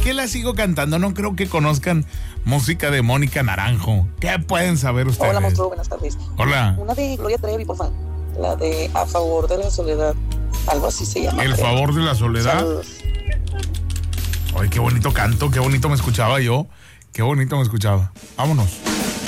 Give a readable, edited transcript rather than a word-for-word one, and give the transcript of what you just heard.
qué la sigo cantando? No creo que conozcan música de Mónica Naranjo. ¿Qué pueden saber ustedes? Hola, monstruo, buenas tardes. Hola. Una de Gloria Trevi, por favor. La de A favor de la soledad. Algo así se llama. El favor de la soledad. Saludos. Ay, qué bonito canto, qué bonito me escuchaba yo. Qué bonito me escuchaba. Vámonos.